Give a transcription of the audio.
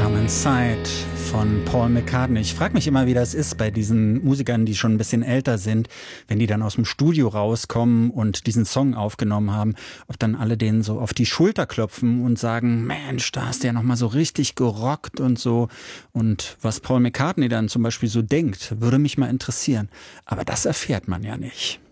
Inside von Paul McCartney. Ich frage mich immer, wie das ist bei diesen Musikern, die schon ein bisschen älter sind, wenn die dann aus dem Studio rauskommen und diesen Song aufgenommen haben, ob dann alle denen so auf die Schulter klopfen und sagen, Mensch, da hast du ja nochmal so richtig gerockt und so. Und was Paul McCartney dann zum Beispiel so denkt, würde mich mal interessieren. Aber das erfährt man ja nicht.